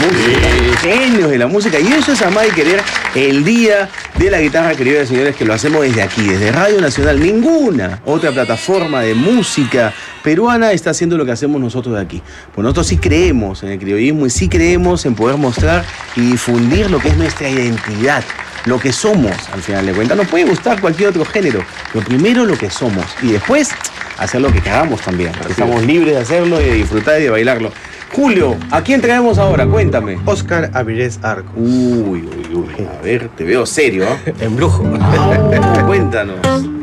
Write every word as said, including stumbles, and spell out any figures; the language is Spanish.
música, genios de la música. Y eso es amar y querer el Día de la Guitarra, queridos señores, que lo hacemos desde aquí, desde Radio Nacional. Ninguna otra plataforma de música peruana está haciendo lo que hacemos nosotros de aquí. Pues nosotros sí creemos en el criollismo y sí creemos en poder mostrar y difundir lo que es nuestra identidad, lo que somos, al final de cuentas. Nos puede gustar cualquier otro género, pero primero lo que somos y después hacer lo que queramos también. Estamos libres de hacerlo y de disfrutar y de bailarlo. Julio, ¿a quién traemos ahora? Cuéntame. Óscar Avilés Arco. Uy, uy, uy. A ver, te veo serio, ¿eh? Embrujo. Oh, cuéntanos.